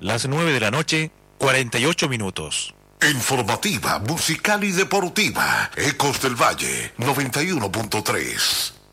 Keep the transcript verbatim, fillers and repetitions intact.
las nueve de la noche, cuarenta y ocho minutos. Informativa, musical y deportiva. Ecos del Valle, noventa y uno punto tres.